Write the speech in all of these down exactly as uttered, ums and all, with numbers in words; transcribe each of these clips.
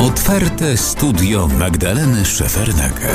Otwarte studio Magdaleny Szefernaker.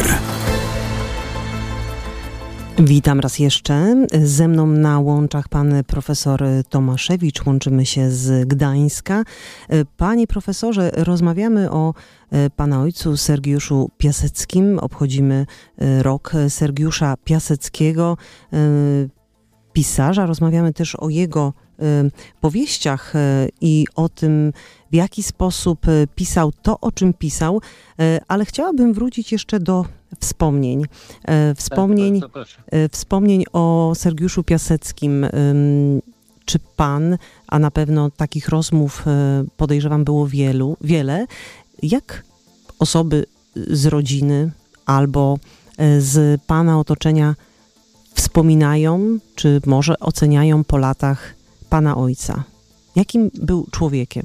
Witam raz jeszcze. Ze mną na łączach pan profesor Tomaszewicz. Łączymy się z Gdańska. Panie profesorze, rozmawiamy o pana ojcu Sergiuszu Piaseckim. Obchodzimy rok Sergiusza Piaseckiego, pisarza. Rozmawiamy też o jego powieściach i o tym, w jaki sposób pisał to, o czym pisał, ale chciałabym wrócić jeszcze do wspomnień. Wspomnień, tak, bardzo wspomnień o Sergiuszu Piaseckim. Czy pan, a na pewno takich rozmów, podejrzewam, było wielu, wiele, jak osoby z rodziny albo z pana otoczenia wspominają, czy może oceniają po latach pana ojca? Jakim był człowiekiem?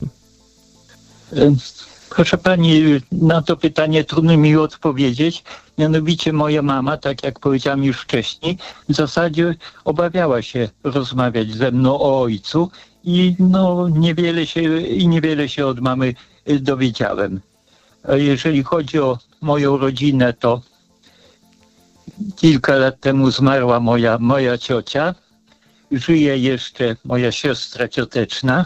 Proszę pani, na to pytanie trudno mi odpowiedzieć. Mianowicie moja mama, tak jak powiedziałam już wcześniej, w zasadzie obawiała się rozmawiać ze mną o ojcu i no niewiele się, i niewiele się od mamy dowiedziałem. A jeżeli chodzi o moją rodzinę, to kilka lat temu zmarła moja, moja ciocia. Żyje jeszcze moja siostra cioteczna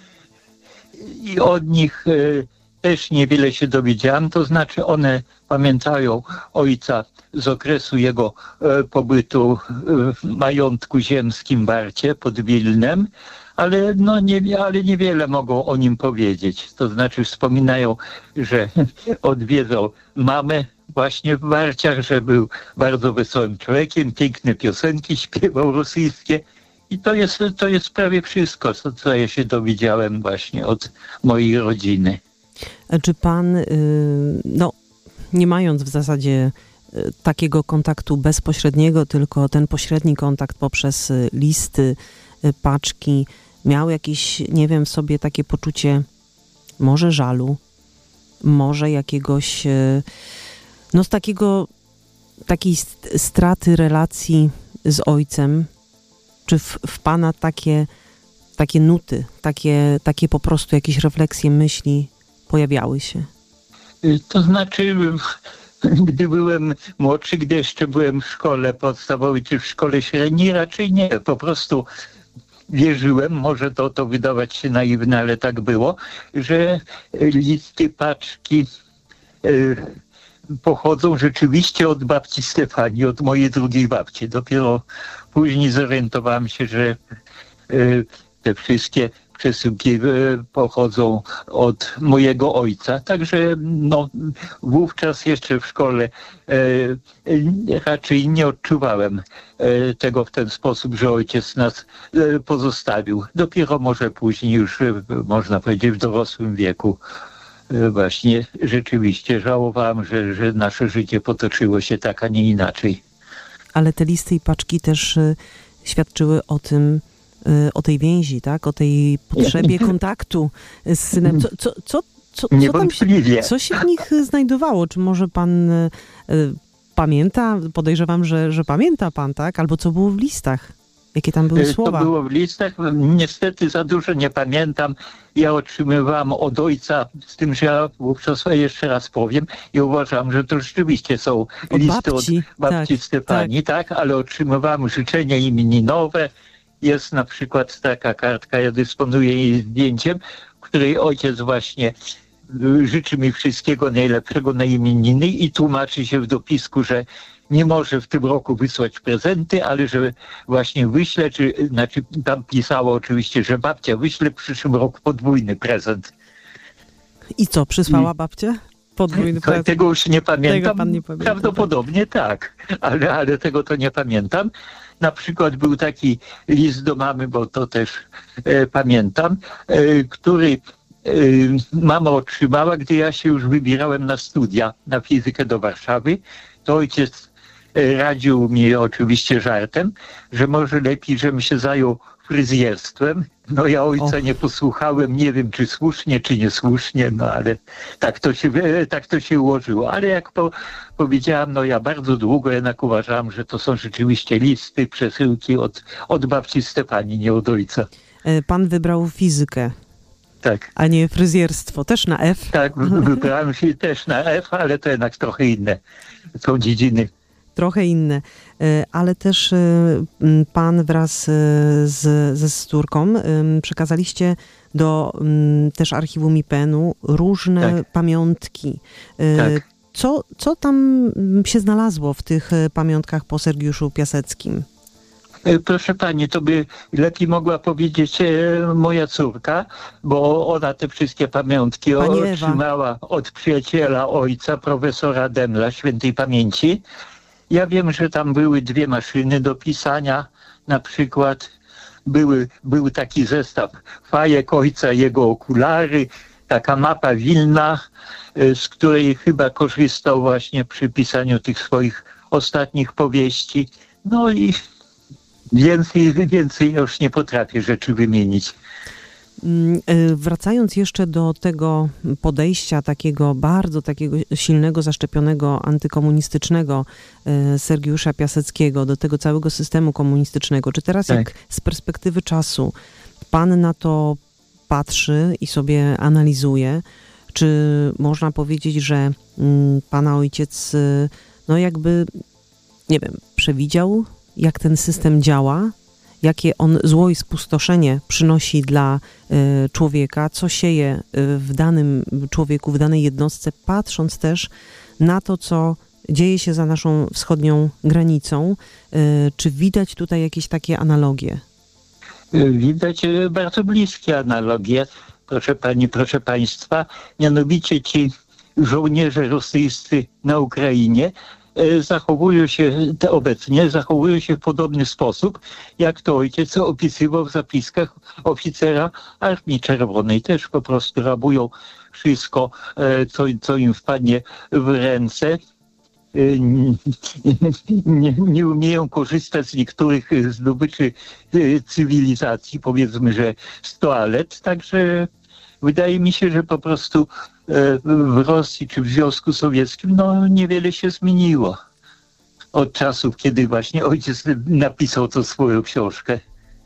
i od nich y, też niewiele się dowiedziałam. To znaczy one pamiętają ojca z okresu jego y, pobytu y, w majątku ziemskim w Barcie pod Wilnem, ale, no, nie, ale niewiele mogą o nim powiedzieć. To znaczy wspominają, że odwiedzał mamę właśnie w Barciach, że był bardzo wesołym człowiekiem, piękne piosenki śpiewał rosyjskie. I to jest, to jest prawie wszystko, co, co ja się dowiedziałem właśnie od mojej rodziny. Czy pan, no nie mając w zasadzie takiego kontaktu bezpośredniego, tylko ten pośredni kontakt poprzez listy, paczki, miał jakieś, nie wiem, w sobie takie poczucie może żalu, może jakiegoś, no z takiego, takiej straty relacji z ojcem? Czy w, w pana takie, takie nuty, takie, takie po prostu jakieś refleksje, myśli pojawiały się? To znaczy, gdy byłem młodszy, gdy jeszcze byłem w szkole podstawowej czy w szkole średniej, raczej nie. Po prostu wierzyłem, może to, to wydawać się naiwne, ale tak było, że listy, paczki y, pochodzą rzeczywiście od babci Stefanii, od mojej drugiej babci. Dopiero później zorientowałem się, że y, te wszystkie przesyłki y, pochodzą od mojego ojca. Także no, wówczas jeszcze w szkole y, y, raczej nie odczuwałem y, tego w ten sposób, że ojciec nas y, pozostawił. Dopiero może później już, y, można powiedzieć, w dorosłym wieku właśnie rzeczywiście żałowałem, że, że nasze życie potoczyło się tak, a nie inaczej. Ale te listy i paczki też y, świadczyły o tym, y, o tej więzi, tak? O tej potrzebie kontaktu z synem. Co, co, co, co, co, tam się, co się w nich znajdowało? Czy może pan y, y, pamięta? Podejrzewam, że, że pamięta pan, tak? Albo co było w listach? Jakie tam były słowa? To było w listach. Niestety za dużo nie pamiętam. Ja otrzymywałam od ojca, z tym, że ja wówczas jeszcze raz powiem i uważam, że to rzeczywiście są od listy babci, od babci tak, Stefanii, tak. tak, ale otrzymywałam życzenia imieninowe. Jest na przykład taka kartka, ja dysponuję jej zdjęciem, w której ojciec właśnie życzy mi wszystkiego najlepszego na imieniny i tłumaczy się w dopisku, że nie może w tym roku wysłać prezenty, ale że właśnie wyśle, czy znaczy tam pisało oczywiście, że babcia wyśle w przyszłym roku podwójny prezent. I co, przysłała babcia? Podwójny prezent? Tego już nie pamiętam. Pan nie pamięta, Prawdopodobnie tak, tak. Ale, ale tego to nie pamiętam. Na przykład był taki list do mamy, bo to też e, pamiętam, e, który e, mama otrzymała, gdy ja się już wybierałem na studia, na fizykę do Warszawy. To ojciec radził mi oczywiście żartem, że może lepiej, żebym się zajął fryzjerstwem. No ja ojca Och. nie posłuchałem, nie wiem czy słusznie, czy niesłusznie, no ale tak to się, tak to się ułożyło. Ale jak po, powiedziałam, no ja bardzo długo jednak uważałam, że to są rzeczywiście listy, przesyłki od, od babci Stefanii, nie od ojca. Pan wybrał fizykę. tak. A nie fryzjerstwo, też na F? Tak, wybrałem się też na F, ale to jednak trochę inne są dziedziny. Trochę inne, ale też pan wraz z, ze córką przekazaliście do też archiwum I P E N-u różne tak. pamiątki. Tak. Co, co tam się znalazło w tych pamiątkach po Sergiuszu Piaseckim? Proszę pani, to by lepiej mogła powiedzieć moja córka, bo ona te wszystkie pamiątki Pani otrzymała Ewa. od przyjaciela ojca, profesora Demla, świętej pamięci. Ja wiem, że tam były dwie maszyny do pisania, na przykład były, był taki zestaw fajek ojca, jego okulary, taka mapa Wilna, z której chyba korzystał właśnie przy pisaniu tych swoich ostatnich powieści. No i więcej, więcej już nie potrafię rzeczy wymienić. Wracając jeszcze do tego podejścia takiego bardzo takiego silnego, zaszczepionego, antykomunistycznego Sergiusza Piaseckiego, do tego całego systemu komunistycznego, czy teraz tak. jak z perspektywy czasu pan na to patrzy i sobie analizuje, czy można powiedzieć, że pana ojciec no jakby, nie wiem, przewidział, jak ten system działa, jakie on zło i spustoszenie przynosi dla y, człowieka, co sieje y, w danym człowieku, w danej jednostce, patrząc też na to, co dzieje się za naszą wschodnią granicą. Y, czy widać tutaj jakieś takie analogie? Widać bardzo bliskie analogie, proszę pani, proszę państwa. Mianowicie ci żołnierze rosyjscy na Ukrainie zachowują się te obecnie, zachowują się w podobny sposób, jak to ojciec opisywał w zapiskach oficera Armii Czerwonej. Też po prostu rabują wszystko, co, co im wpadnie w ręce. Nie, nie umieją korzystać z niektórych zdobyczy cywilizacji, powiedzmy, że z toalet. Także wydaje mi się, że po prostu w Rosji czy w Związku Sowieckim no niewiele się zmieniło od czasów, kiedy właśnie ojciec napisał tą swoją książkę.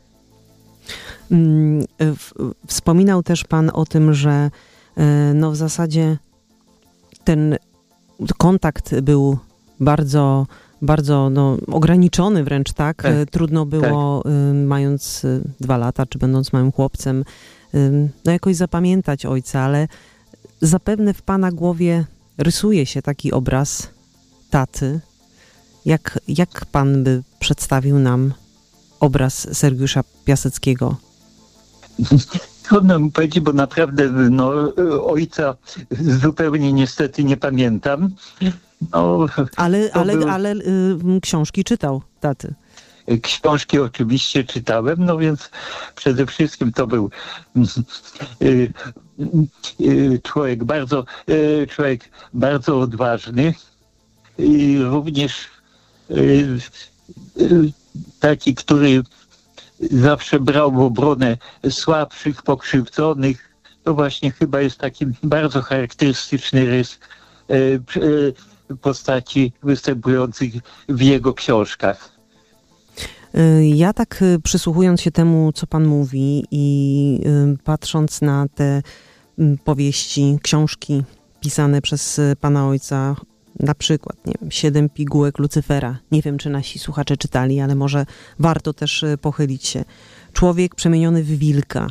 Wspominał też pan o tym, że no w zasadzie ten kontakt był bardzo, bardzo no, ograniczony wręcz, tak? tak Trudno było, tak. mając dwa lata, czy będąc małym chłopcem, no jakoś zapamiętać ojca, ale zapewne w pana głowie rysuje się taki obraz taty. Jak, jak pan by przedstawił nam obraz Sergiusza Piaseckiego? Trudno mi powiedzieć, bo naprawdę no, ojca zupełnie niestety nie pamiętam. No, ale ale, był... ale y, książki czytał taty. Książki oczywiście czytałem, no więc przede wszystkim to był y, y, człowiek bardzo, y, człowiek bardzo odważny i również y, y, taki, który zawsze brał w obronę słabszych, pokrzywdzonych. To właśnie chyba jest taki bardzo charakterystyczny rys y, y, postaci występujących w jego książkach. Ja tak przysłuchując się temu, co pan mówi i patrząc na te powieści, książki pisane przez pana ojca, na przykład, nie wiem, Siedem pigułek Lucyfera. Nie wiem, czy nasi słuchacze czytali, ale może warto też pochylić się. Człowiek przemieniony w wilka.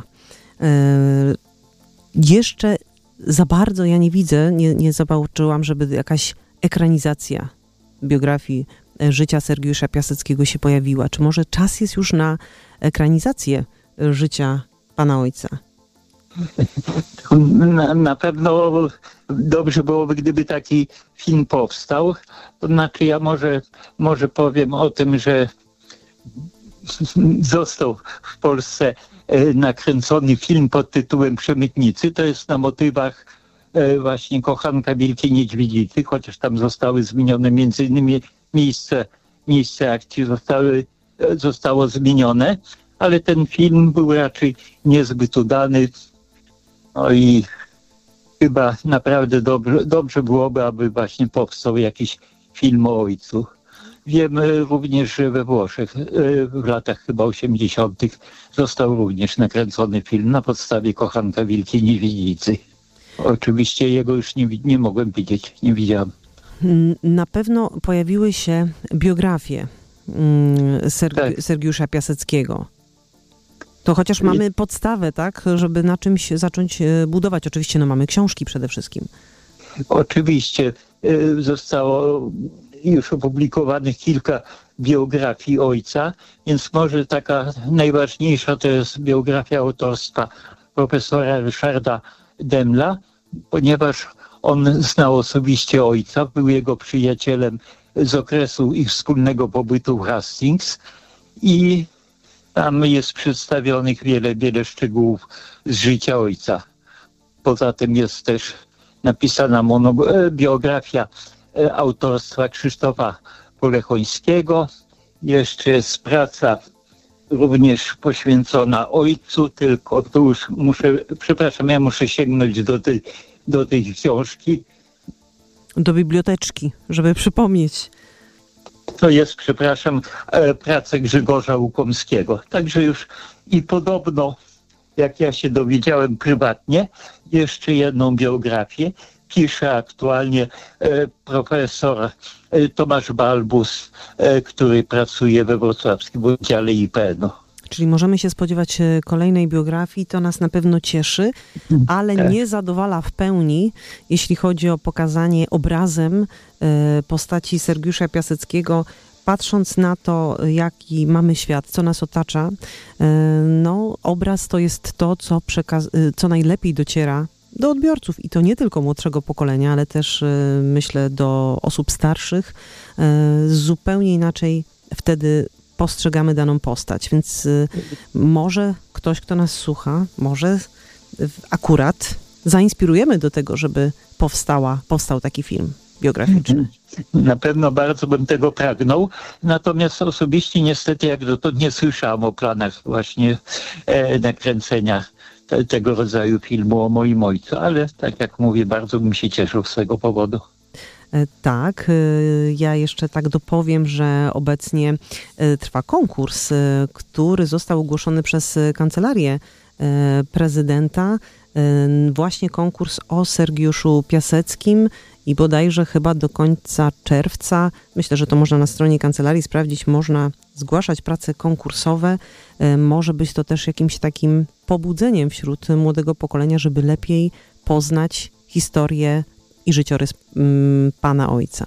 Jeszcze za bardzo ja nie widzę, nie, nie zobaczyłam, żeby jakaś ekranizacja biografii życia Sergiusza Piaseckiego się pojawiła. Czy może czas jest już na ekranizację życia pana ojca? Na, na pewno dobrze byłoby, gdyby taki film powstał. To znaczy ja może, może powiem o tym, że został w Polsce nakręcony film pod tytułem Przemytnicy. To jest na motywach właśnie Kochanka Wielkiej Niedźwiedzicy, chociaż tam zostały zmienione między innymi miejsce, miejsce akcji zostały, zostało zmienione, ale ten film był raczej niezbyt udany. No i chyba naprawdę dobrze, dobrze byłoby, aby właśnie powstał jakiś film o ojcu. Wiem również, że we Włoszech w latach chyba osiemdziesiątych został również nakręcony film na podstawie Kochanka Wielkiej Niewidnicy. Oczywiście jego już nie, nie mogłem widzieć, nie widziałem. Na pewno pojawiły się biografie Serg- tak. Sergiusza Piaseckiego. To chociaż mamy podstawę, tak, żeby na czymś zacząć budować. Oczywiście no mamy książki przede wszystkim. Oczywiście zostało już opublikowanych kilka biografii ojca, więc może taka najważniejsza to jest biografia autorstwa profesora Ryszarda Demla, ponieważ on znał osobiście ojca, był jego przyjacielem z okresu ich wspólnego pobytu w Hastings i tam jest przedstawionych wiele, wiele szczegółów z życia ojca. Poza tym jest też napisana mono- biografia autorstwa Krzysztofa Polechońskiego. Jeszcze jest praca również poświęcona ojcu, tylko tu już muszę, przepraszam, ja muszę sięgnąć do tej, do tej książki. Do biblioteczki, żeby przypomnieć. To jest, przepraszam, praca Grzegorza Łukomskiego. Także już i podobno, jak ja się dowiedziałem prywatnie, jeszcze jedną biografię pisze aktualnie e, profesor e, Tomasz Balbus, e, który pracuje we wrocławskim oddziale I P N u. Czyli możemy się spodziewać kolejnej biografii, to nas na pewno cieszy, ale tak. nie zadowala w pełni, jeśli chodzi o pokazanie obrazem e, postaci Sergiusza Piaseckiego, patrząc na to, jaki mamy świat, co nas otacza. E, no, obraz to jest to, co, przekaz- co najlepiej dociera do odbiorców i to nie tylko młodszego pokolenia, ale też myślę do osób starszych. Zupełnie inaczej wtedy postrzegamy daną postać, więc może ktoś, kto nas słucha, może akurat zainspirujemy do tego, żeby powstała, powstał taki film biograficzny. Na pewno bardzo bym tego pragnął, natomiast osobiście niestety jak dotąd nie słyszałem o planach właśnie e, nakręcenia te, tego rodzaju filmu o moim ojcu, ale tak jak mówię, bardzo bym się cieszył z tego powodu. Tak, ja jeszcze tak dopowiem, że obecnie trwa konkurs, który został ogłoszony przez Kancelarię Prezydenta. Właśnie konkurs o Sergiuszu Piaseckim i bodajże chyba do końca czerwca, myślę, że to można na stronie kancelarii sprawdzić, można zgłaszać prace konkursowe. Może być to też jakimś takim pobudzeniem wśród młodego pokolenia, żeby lepiej poznać historię i życiorys mm, pana ojca.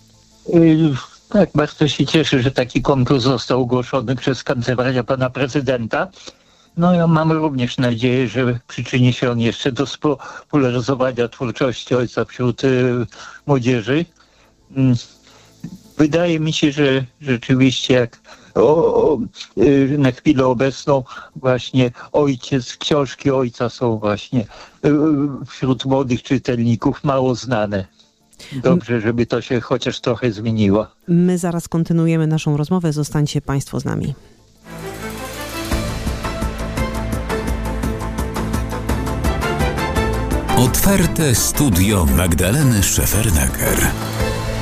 Yy, tak, bardzo się cieszę, że taki konkurs został ogłoszony przez kancelarię pana prezydenta. No ja mam również nadzieję, że przyczyni się on jeszcze do spopularyzowania twórczości ojca wśród y, młodzieży. Mm. Wydaje mi się, że rzeczywiście jak o, o, y, na chwilę obecną właśnie ojciec, książki ojca są właśnie y, wśród młodych czytelników mało znane. Dobrze, żeby to się chociaż trochę zmieniło. My zaraz kontynuujemy naszą rozmowę. Zostańcie państwo z nami. Otwarte studio Magdaleny Szefernaker.